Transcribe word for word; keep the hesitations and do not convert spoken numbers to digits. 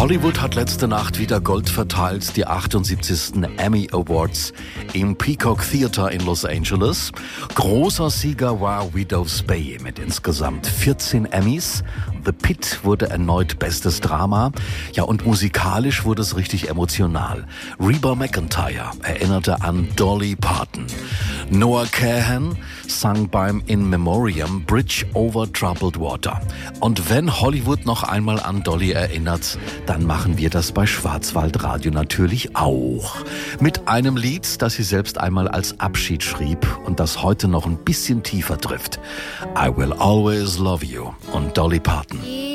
Hollywood hat letzte Nacht wieder Gold verteilt, die achtundsiebzigsten Emmy Awards im Peacock Theater in Los Angeles. Großer Sieger war Widow's Bay mit insgesamt vierzehn Emmys. The Pit wurde erneut bestes Drama. Ja, und musikalisch wurde es richtig emotional. Reba McEntire erinnerte an Dolly Parton. Noah Kahan sang beim In Memoriam Bridge over Troubled Water. Und wenn Hollywood noch einmal an Dolly erinnert, dann machen wir das bei Schwarzwaldradio natürlich auch. Mit einem Lied, das sie selbst einmal als Abschied schrieb und das heute noch ein bisschen tiefer trifft. I Will Always Love You und Dolly Parton.